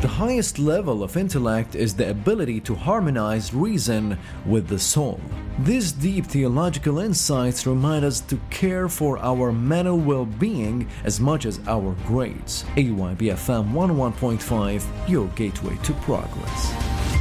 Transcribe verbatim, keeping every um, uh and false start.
The highest level of intellect is the ability to harmonize reason with the soul. These deep theological insights remind us to care for our mental well-being as much as our grades. A Y B F M one oh one point five, your gateway to progress.